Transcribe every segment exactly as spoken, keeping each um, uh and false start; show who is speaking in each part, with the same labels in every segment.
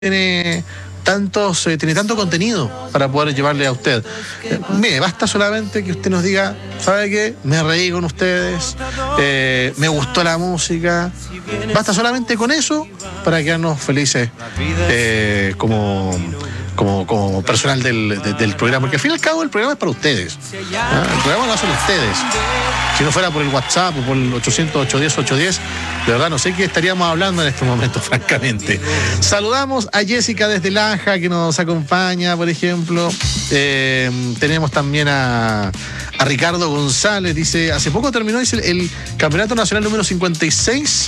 Speaker 1: tiene tantos eh, tiene tanto contenido para poder llevarle a usted. Eh, mire, basta solamente que usted nos diga, ¿sabe qué? Me reí con ustedes, eh, me gustó la música. Basta solamente con eso para quedarnos felices eh, como, como, como personal del, de, del programa, porque al fin y al cabo el programa es para ustedes. ¿Ah? El programa lo hacen ustedes. Si no fuera por el WhatsApp o por el ochocientos, ochocientos diez, ochocientos diez, de verdad no sé qué estaríamos hablando en este momento, francamente. Saludamos a Jessica desde Laja, que nos acompaña, por ejemplo. Eh, tenemos también a, a Ricardo González, dice, hace poco terminó dice, el, el Campeonato Nacional número cincuenta y seis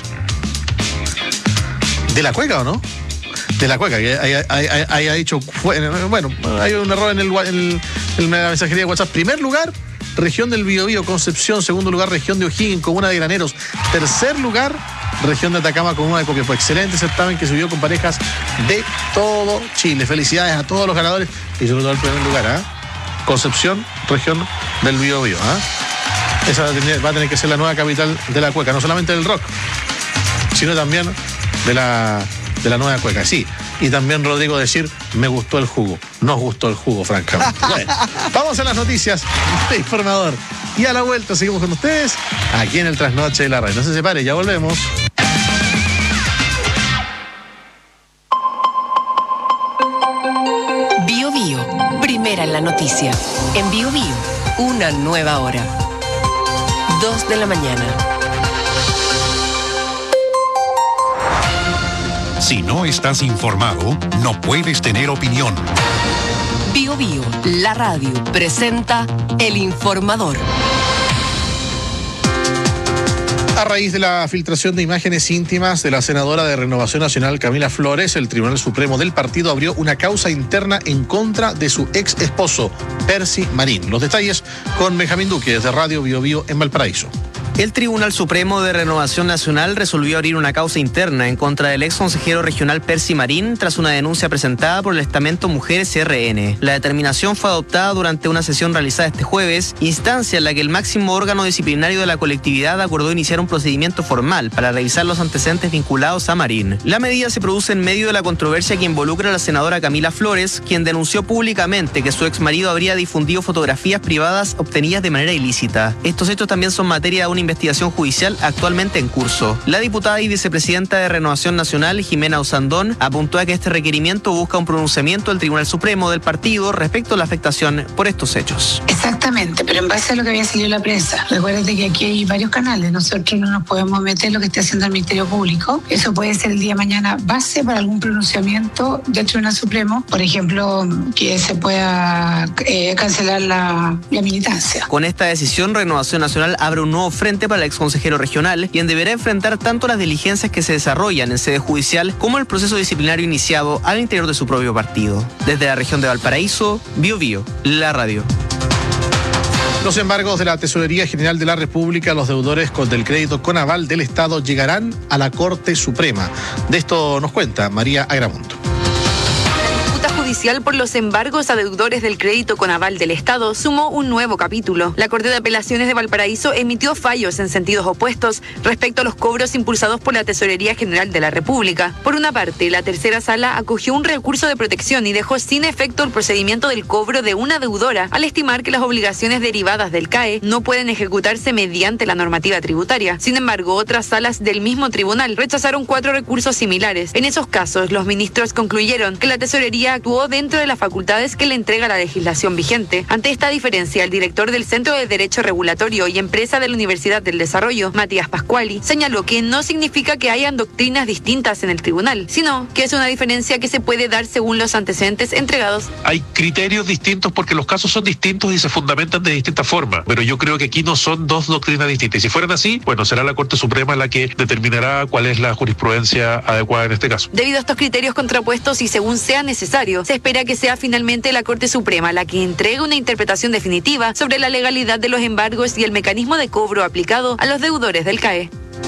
Speaker 1: de la Cueca, ¿o no? De la Cueca, que haya dicho, bueno, hay un error en, el, en, el, en la mensajería de WhatsApp. Primer lugar, región del Biobío, Concepción. Segundo lugar, región de O'Higgins, comuna de Graneros. Tercer lugar, región de Atacama, comuna de Copiapó. Excelente certamen que subió con parejas de todo Chile. Felicidades a todos los ganadores y sobre todo el primer lugar, ¿eh? Concepción, región del Biobío, ¿eh? Esa va a tener que ser la nueva capital de la Cueca, no solamente del rock, sino también de la, de la nueva Cueca, sí. Y también Rodrigo decir, me gustó el jugo. Nos gustó el jugo, francamente. Bueno, vamos a las noticias de Informador. Y a la vuelta seguimos con ustedes aquí en el Trasnoche de la Radio. No se separe, ya volvemos.
Speaker 2: Bio Bio, primera en la noticia. En Bio Bio, una nueva hora. Dos de la mañana.
Speaker 3: Si no estás informado, no puedes tener opinión.
Speaker 2: Bio Bio, la radio, presenta El Informador.
Speaker 1: A raíz de la filtración de imágenes íntimas de la senadora de Renovación Nacional, Camila Flores, el Tribunal Supremo del partido abrió una causa interna en contra de su ex esposo, Percy Marín. Los detalles con Benjamín Duque, desde Radio Bio Bio en Valparaíso.
Speaker 4: El Tribunal Supremo de Renovación Nacional resolvió abrir una causa interna en contra del ex consejero regional Percy Marín tras una denuncia presentada por el estamento Mujeres R N. La determinación fue adoptada durante una sesión realizada este jueves, instancia en la que el máximo órgano disciplinario de la colectividad acordó iniciar un procedimiento formal para revisar los antecedentes vinculados a Marín. La medida se produce en medio de la controversia que involucra a la senadora Camila Flores, quien denunció públicamente que su ex marido habría difundido fotografías privadas obtenidas de manera ilícita. Estos hechos también son materia de una investigación judicial actualmente en curso. La diputada y vicepresidenta de Renovación Nacional, Jimena Osandón, apuntó a que este requerimiento busca un pronunciamiento del Tribunal Supremo del partido respecto a la afectación por estos hechos.
Speaker 5: Exactamente, pero en base a lo que había salido en la prensa. Recuérdate que aquí hay varios canales, nosotros no nos podemos meter en lo que esté haciendo el Ministerio Público. Eso puede ser el día de mañana base para algún pronunciamiento del Tribunal Supremo, por ejemplo, que se pueda eh, cancelar la, la militancia.
Speaker 4: Con esta decisión, Renovación Nacional abre un nuevo frente para el exconsejero regional, quien deberá enfrentar tanto las diligencias que se desarrollan en sede judicial como el proceso disciplinario iniciado al interior de su propio partido. Desde la región de Valparaíso, Bio Bio, la radio.
Speaker 1: Los embargos de la Tesorería General de la República a los deudores con del crédito con aval del Estado llegarán a la Corte Suprema. De esto nos cuenta María Agramonto.
Speaker 6: Judicial por los embargos a deudores del crédito con aval del Estado sumó un nuevo capítulo. La Corte de Apelaciones de Valparaíso emitió fallos en sentidos opuestos respecto a los cobros impulsados por la Tesorería General de la República. Por una parte, la tercera sala acogió un recurso de protección y dejó sin efecto el procedimiento del cobro de una deudora al estimar que las obligaciones derivadas del C A E no pueden ejecutarse mediante la normativa tributaria. Sin embargo, otras salas del mismo tribunal rechazaron cuatro recursos similares. En esos casos, los ministros concluyeron que la Tesorería actuó dentro de las facultades que le entrega la legislación vigente. Ante esta diferencia, el director del Centro de Derecho Regulatorio y Empresa de la Universidad del Desarrollo, Matías Pascuali, señaló que no significa que hayan doctrinas distintas en el tribunal, sino que es una diferencia que se puede dar según los antecedentes entregados.
Speaker 7: Hay criterios distintos porque los casos son distintos y se fundamentan de distintas formas, pero yo creo que aquí no son dos doctrinas distintas. Y si fueran así, bueno, será la Corte Suprema la que determinará cuál es la jurisprudencia adecuada en este caso.
Speaker 6: Debido a estos criterios contrapuestos y según sea necesario, se espera que sea finalmente la Corte Suprema la que entregue una interpretación definitiva sobre la legalidad de los embargos y el mecanismo de cobro aplicado a los deudores del C A E.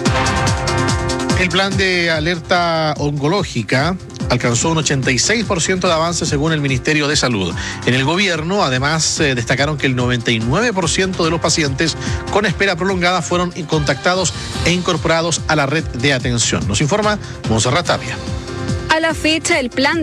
Speaker 1: El plan de alerta oncológica alcanzó un ochenta y seis por ciento de avance según el Ministerio de Salud. En el gobierno, además, eh, destacaron que el noventa y nueve por ciento de los pacientes con espera prolongada fueron contactados e incorporados a la red de atención. Nos informa Montserrat Tapia.
Speaker 8: A la fecha, el plan